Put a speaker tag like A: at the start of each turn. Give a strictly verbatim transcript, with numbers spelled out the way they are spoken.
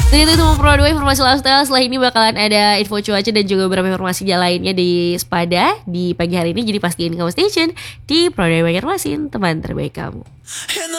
A: Dan itu semua Pro dua informasi lifestyle. Setelah ini bakalan ada info cuaca dan juga beberapa informasi lainnya di Sepada di pagi hari ini. Jadi pastiin kamu station di Pro dua Banjarmasin, teman terbaik kamu.